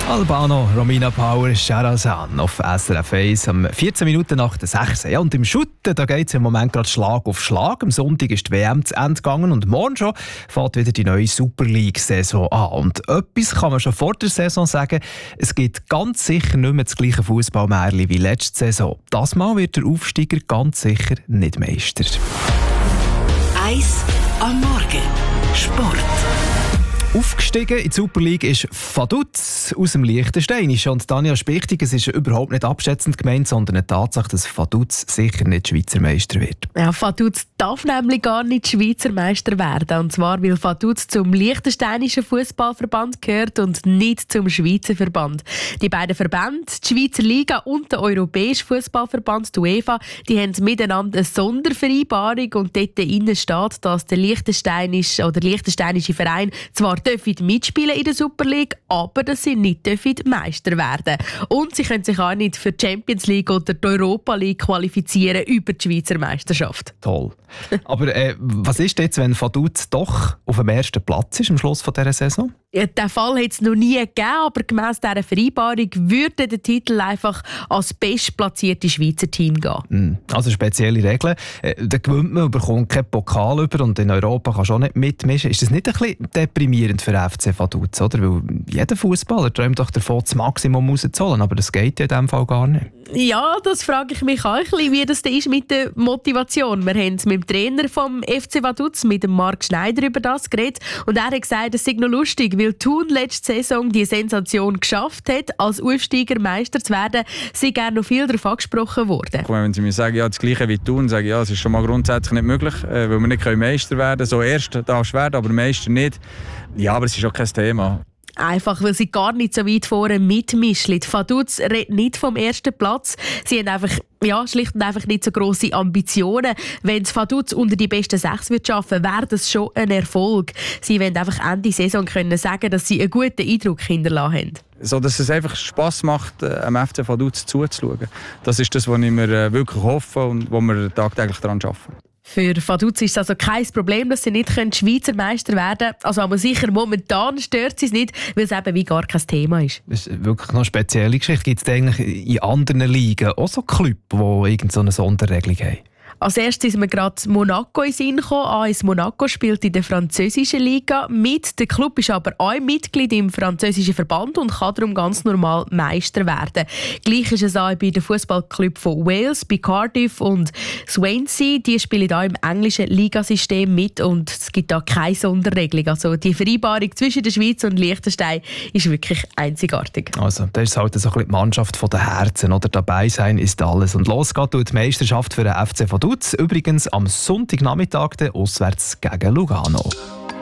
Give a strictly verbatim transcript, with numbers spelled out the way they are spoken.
Albano, Romina Power, Sherazan auf S R F eins um vierzehn Minuten nach der sechs. Ja, und im Schutten geht es im Moment gerade Schlag auf Schlag. Am Sonntag ist die W M zu Ende gegangen und morgen schon fängt wieder die neue Super League-Saison an. Und etwas kann man schon vor der Saison sagen, es gibt ganz sicher nicht mehr das gleiche Fußballmärchen wie letzte Saison. Das Mal wird der Aufsteiger ganz sicher nicht Meister. Eis am Morgen. Sport. Aufgestiegen in die Super League ist Vaduz aus dem Liechtensteinischen. Und Daniel Spichtig, es ist überhaupt nicht abschätzend gemeint, sondern eine Tatsache, dass Vaduz sicher nicht Schweizer Meister wird. Ja, Vaduz darf nämlich gar nicht Schweizer Meister werden. Und zwar, weil Vaduz zum Liechtensteinischen Fußballverband gehört und nicht zum Schweizer Verband. Die beiden Verbände, die Schweizer Liga und der Europäische Fußballverband, die UEFA, die haben miteinander eine Sondervereinbarung und dort innen steht, dass der liechtensteinische oder liechtensteinische Verein zwar dürfen mitspielen in der Super League, aber dass sie nicht dürfen Meister werden. Und sie können sich auch nicht für die Champions League oder die Europa League qualifizieren über die Schweizer Meisterschaft. Toll. Aber äh, was ist jetzt, wenn Vaduz doch auf dem ersten Platz ist am Schluss dieser Saison? Ja, diesen Fall hat es noch nie gegeben, aber gemäss dieser Vereinbarung würde der Titel einfach als bestplatzierte Schweizer Team gehen. Also spezielle Regeln. Äh, da gewinnt man, bekommt keinen Pokal über und in Europa kann schon nicht mitmischen. Ist das nicht ein bisschen deprimierend für F C Vaduz, oder? Weil jeder Fußballer träumt doch davon, das Maximum rauszuholen, aber das geht ja in diesem Fall gar nicht. Ja, das frage ich mich auch ein bisschen, wie das ist mit der Motivation. Wir haben mit dem Trainer vom F C Vaduz, mit dem Marc Schneider, über das geredet und er hat gesagt, es sei noch lustig, weil Thun letzte Saison die Sensation geschafft hat, als Aufsteiger Meister zu werden, sei gerne noch viel darauf angesprochen worden. Wenn Sie mir sagen, ja, das Gleiche wie Thun, sage ich, ja, es ist schon mal grundsätzlich nicht möglich, weil wir nicht Meister werden können. So erst darfst du werden, aber Meister nicht. Ja, aber es ist auch kein Thema. Einfach, weil sie gar nicht so weit vorne mitmischen. Vaduz redet nicht vom ersten Platz. Sie haben einfach, ja, schlicht und einfach nicht so grosse Ambitionen. Wenn es Vaduz unter die besten sechs wird schaffen, wäre das schon ein Erfolg. Sie wollen einfach Ende Saison können sagen, dass sie einen guten Eindruck hinterlassen haben. So, dass es einfach Spass macht, am F C Vaduz zuzuschauen. Das ist das, was ich mir wirklich hoffe und wo wir tagtäglich daran arbeiten. Für Vaduz ist es also kein Problem, dass sie nicht Schweizer Meister werden können. Also aber sicher, momentan stört sie es nicht, weil es eben wie gar kein Thema ist. Das ist wirklich noch eine spezielle Geschichte. Gibt es eigentlich in anderen Ligen auch so Clubs, die irgendeine Sonderregelung haben? Als erstes sind wir gerade Monaco in Sinn gekommen. A S Monaco spielt in der französischen Liga mit. Der Club ist aber auch Mitglied im französischen Verband und kann darum ganz normal Meister werden. Gleich ist es auch bei den Fußballclub von Wales, bei Cardiff und Swansea. Die spielen auch im englischen Ligasystem mit und es gibt da keine Sonderregelung. Also die Vereinbarung zwischen der Schweiz und Liechtenstein ist wirklich einzigartig. Also das ist halt so ein bisschen die Mannschaft der Herzen, oder? Dabei sein ist alles. Und los geht die Meisterschaft für den F C Vaduz. Übrigens am Sonntagnachmittag auswärts gegen Lugano.